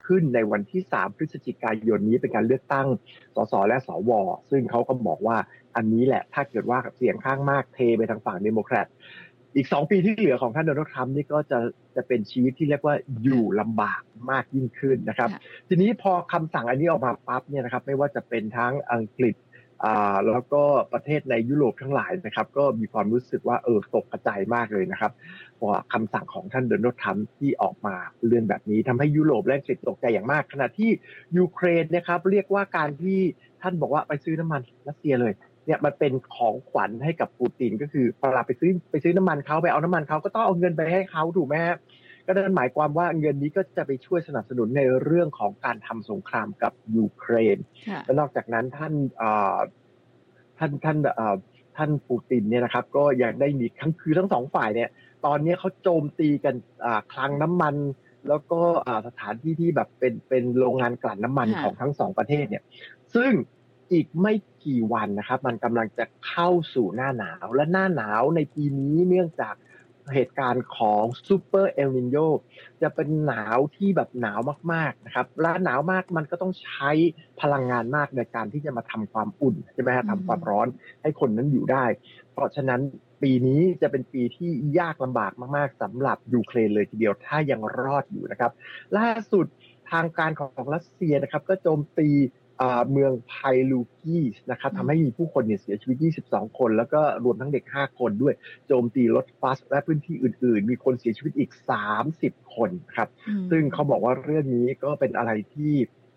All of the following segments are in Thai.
ขึ้นในวันที่3พฤศจิกายนนี้เป็นการเลือกตั้งสสและสวซึ่งเขาก็บอกว่าอันนี้แหละถ้าเกิดว่าเสียงข้างมากเทไปทางฝั่งเดโมแครตอีก2ปีที่เหลือของท่านโดนัลด์ทรัมป์นี่ก็จะเป็นชีวิตที่เรียกว่าอยู่ลำบากมากยิ่งขึ้นนะครับทีนี้พอคำสั่งอันนี้ออกมาปั๊บเนี่ยนะครับไม่ว่าจะเป็นทั้งอังกฤษแล้วก็ประเทศในยุโรปทั้งหลายนะครับก็มีความรู้สึกว่าตกกระจายมากเลยนะครับเพราะคำสั่งของท่านโดนัลด์ทรัมป์ที่ออกมาเรื่องแบบนี้ทำให้ยุโรปและอังกฤษตกใจอย่างมากขณะที่ยูเครนนะครับเรียกว่าการที่ท่านบอกว่าไปซื้อน้ำมันรัสเซียเลยเนี่ยมันเป็นของขวัญให้กับปูตินก็คือเวลาไปซื้อน้ำมันเขาไปเอาน้ำมันเขาก็ต้องเอาเงินไปให้เขาถูกไหมครับก็นั่นหมายความว่าเงินนี้ก็จะไปช่วยสนับสนุนในเรื่องของการทำสงครามกับยูเครนและนอกจากนั้นท่านปูตินเนี่ยนะครับก็ยังได้มีทั้งสองฝ่ายเนี่ยตอนนี้เขาโจมตีกันคลังน้ำมันแล้วก็สถานที่ที่แบบเป็นโรงงานกลั่นน้ำมันของทั้งสองประเทศเนี่ยซึ่งอีกไม่กี่วันนะครับมันกำลังจะเข้าสู่หน้าหนาวและหน้าหนาวในปีนี้เนื่องจากเหตุการณ์ของซูเปอร์เอลนิโญจะเป็นหนาวที่แบบหนาวมากๆนะครับและหนาวมากมันก็ต้องใช้พลังงานมากในการที่จะมาทำความอุ่นใช่ไหมฮะทำความร้อนให้คนนั้นอยู่ได้เพราะฉะนั้นปีนี้จะเป็นปีที่ยากลำบากมากๆสำหรับยูเครนเลยทีเดียวถ้ายังรอดอยู่นะครับล่าสุดทางการของรัสเซียนะครับก็โจมตีเมืองไพลูกีสนะครับทำให้มีผู้คนเสียชีวิต22คนแล้วก็รวมทั้งเด็ก5คนด้วยโจมตีรถบัสและพื้นที่อื่นๆมีคนเสียชีวิตอีก30คนครับซึ่งเขาบอกว่าเรื่องนี้ก็เป็นอะไรที่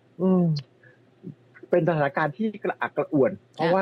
เป็นสถานการณ์ที่กระอักกระอ่วนเพราะว่า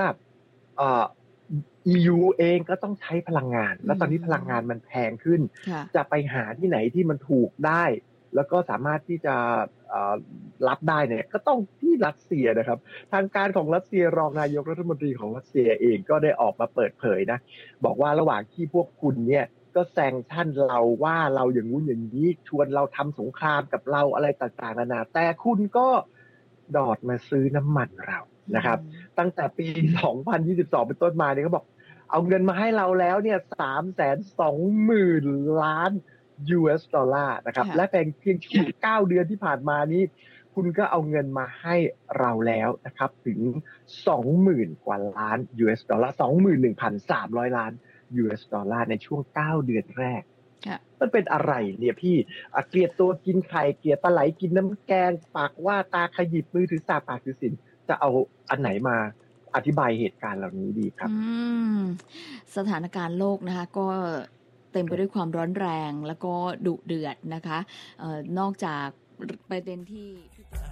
EU เองก็ต้องใช้พลังงานและตอนนี้พลังงานมันแพงขึ้นจะไปหาที่ไหนที่มันถูกได้แล้วก็สามารถที่จะรับได้เนี่ยก็ต้องที่รัสเซียนะครับทางการของรัสเซียรองนายกรัฐมนตรีของรัสเซียเองก็ได้ออกมาเปิดเผยนะบอกว่าระหว่างที่พวกคุณเนี่ยก็แซงชั่นเราว่าเราอย่างงู้นอย่างนี้ชวนเราทำสงครามกับเราอะไรต่างๆนานาแต่คุณก็ดอดมาซื้อน้ำมันเรานะครับตั้งแต่ปี 2022 เป็นต้นมาเนี่ยเขาบอกเอาเงินมาให้เราแล้วเนี่ย 320,000 ล้าน US ดอลลาร์นะครับและเพียงช่วง9 เดือนที่ผ่านมานี้คุณก็เอาเงินมาให้เราแล้วนะครับถึง 20,000 กว่าล้าน US ดอลลาร์ 21,300 ล้าน US ดอลลาร์ในช่วง9 เดือนแรกมันเป็นอะไรเนี่ยพี่เกลียดตัวกินไข่เกลียดปลาไหลกินน้ำแกงปากว่าตาขยิบมือถือสากปากถือศีลจะเอาอันไหนมาอธิบายเหตุการณ์เหล่านี้ดีครับสถานการณ์โลกนะคะก็เต็มไปด้วยความร้อนแรงแล้วก็ดุเดือดนะคะนอกจากประเด็นที่